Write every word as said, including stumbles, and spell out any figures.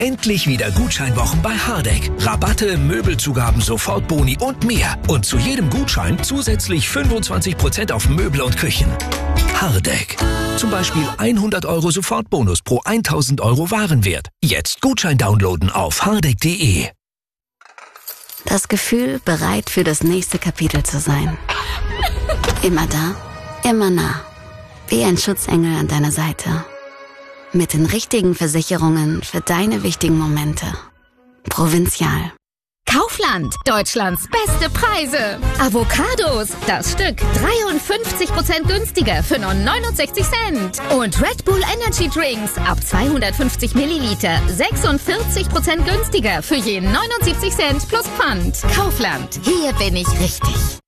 Endlich wieder Gutscheinwochen bei Hardegg. Rabatte, Möbelzugaben, Sofortboni und mehr. Und zu jedem Gutschein zusätzlich fünfundzwanzig Prozent auf Möbel und Küchen. Hardegg. Zum Beispiel hundert Euro Sofortbonus pro tausend Euro Warenwert. Jetzt Gutschein downloaden auf hardegg punkt de. Das Gefühl, bereit für das nächste Kapitel zu sein. Immer da, immer nah. Wie ein Schutzengel an deiner Seite. Mit den richtigen Versicherungen für deine wichtigen Momente. Provinzial. Kaufland, Deutschlands beste Preise. Avocados, das Stück dreiundfünfzig Prozent günstiger für nur neunundsechzig Cent. Und Red Bull Energy Drinks ab zweihundertfünfzig Milliliter sechsundvierzig Prozent günstiger für je neunundsiebzig Cent plus Pfand. Kaufland, hier bin ich richtig.